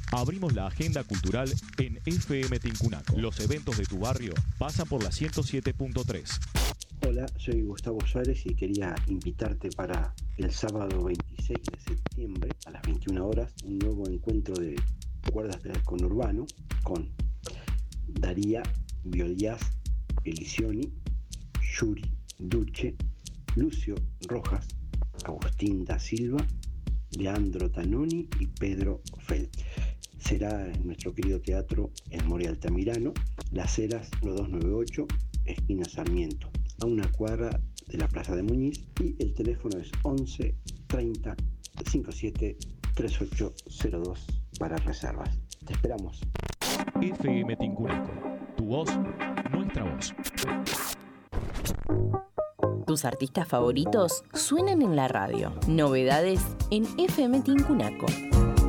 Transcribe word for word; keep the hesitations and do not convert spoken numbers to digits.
Abrimos la agenda cultural en F M Tincunaco. Los eventos de tu barrio pasan por la ciento siete punto tres. Hola, soy Gustavo Suárez y quería invitarte para el sábado veintiséis de septiembre a las veintiuna horas un nuevo encuentro de cuerdas del conurbano con Daría Biolías Elisioni, Yuri Duche, Lucio Rojas, Agustín da Silva, Leandro Tanoni y Pedro Felt. Será en nuestro querido teatro El More Altamirano, Las Heras uno dos nueve ocho, esquina Sarmiento, a una cuadra de la Plaza de Muñiz, y el teléfono es once treinta cincuenta y siete treinta y ocho cero dos para reservas. Te esperamos. F M Tincunaco, tu voz, nuestra voz. Tus artistas favoritos suenan en la radio. Novedades en F M Tincunaco.